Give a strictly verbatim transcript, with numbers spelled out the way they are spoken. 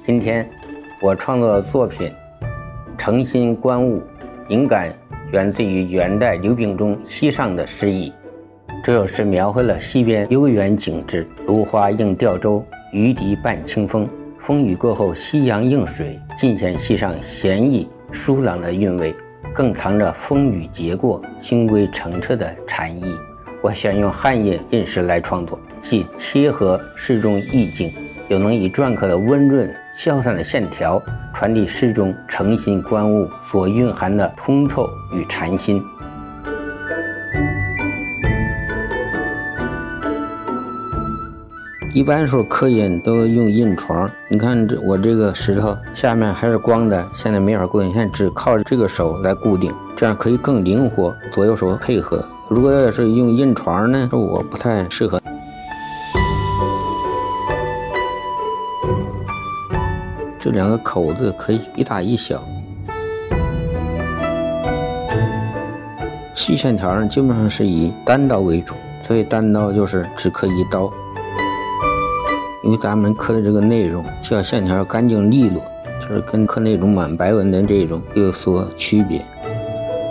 今天我创作的作品《诚心观物》，灵感源自于元代刘秉忠西上的诗意。这首诗描绘了西边悠远景致，芦花映钓舟，渔笛伴清风。风雨过后，夕阳映水，尽显西上闲逸舒朗的韵味，更藏着风雨劫过、心归澄澈的禅意。我选用汉印印诗来创作，既贴合诗中意境，又能以篆刻的温润潇洒的线条，传递诗中诚心观物所蕴含的通透与禅心。一般时候刻印都用印床，你看这我这个石头下面还是光的，现在没法固定，现在只靠这个手来固定，这样可以更灵活，左右手配合。如果要是用印床呢，我不太适合。这两个口子可以一大一小。细线条呢，基本上是以单刀为主，所以单刀就是只刻一刀。因为咱们刻的这个内容需要线条干净利落，就是跟刻那种满白纹的这种有所区别。